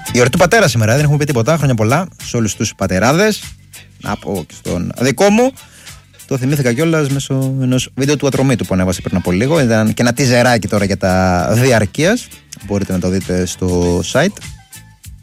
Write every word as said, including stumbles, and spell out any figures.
Γιορτή του πατέρα σήμερα, δεν έχουμε πει τίποτα. Χρόνια πολλά σε όλους τους πατεράδες. Να πω και στον δικό μου. Το θυμήθηκα κιόλας μέσω ενός βίντεο του Ατρωμίτου που ανέβασε πριν από λίγο. Ήταν και ένα τιζεράκι τώρα για τα διαρκείας. Μπορείτε να το δείτε στο site.